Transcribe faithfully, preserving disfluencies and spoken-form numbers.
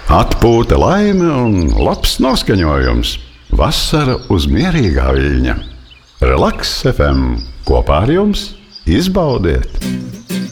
Atpūta, laime un labs noskaņojums. Vasara uz mierīgā viļņa. Relaks F M. Kopā ar jums izbaudiet!